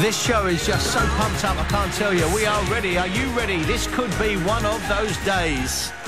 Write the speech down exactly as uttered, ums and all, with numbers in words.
This show is just so pumped up, I can't tell you. We are ready. Are you ready? This could be one of those days.